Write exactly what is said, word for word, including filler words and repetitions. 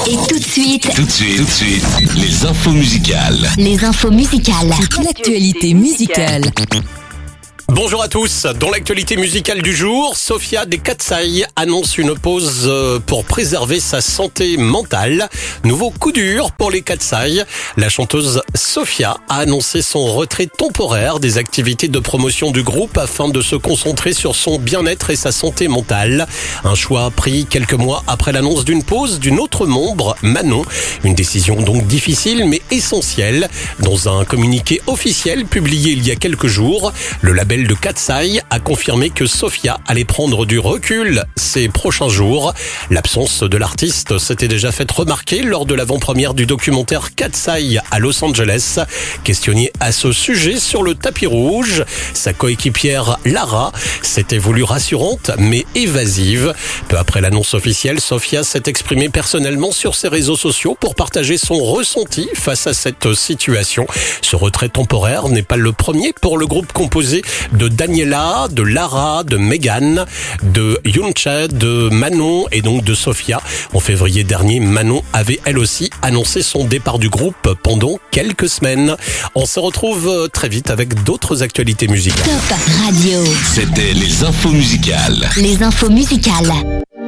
Et tout de suite, Tout de suite, tout de suite, les infos musicales. les infos musicales. L'actualité musicale. Bonjour à tous. Dans l'actualité musicale du jour, Sophia des Katsai annonce une pause pour préserver sa santé mentale. Nouveau coup dur pour les Katsai. La chanteuse Sophia a annoncé son retrait temporaire des activités de promotion du groupe afin de se concentrer sur son bien-être et sa santé mentale. Un choix pris quelques mois après l'annonce d'une pause d'une autre membre, Manon. Une décision donc difficile mais essentielle. Dans un communiqué officiel publié il y a quelques jours, le label de Katsai a confirmé que Sophia allait prendre du recul ces prochains jours. L'absence de l'artiste s'était déjà faite remarquer lors de l'avant-première du documentaire Katsai à Los Angeles. Questionnée à ce sujet sur le tapis rouge, sa coéquipière Lara s'était voulue rassurante mais évasive. Peu après l'annonce officielle, Sophia s'est exprimée personnellement sur ses réseaux sociaux pour partager son ressenti face à cette situation. Ce retrait temporaire n'est pas le premier pour le groupe composé de Daniela, de Lara, de Megan, de Yuncha, de Manon et donc de Sophia. En février dernier, Manon avait elle aussi annoncé son départ du groupe pendant quelques semaines. On se retrouve très vite avec d'autres actualités musicales. Top Radio. C'était les infos musicales. Les infos musicales.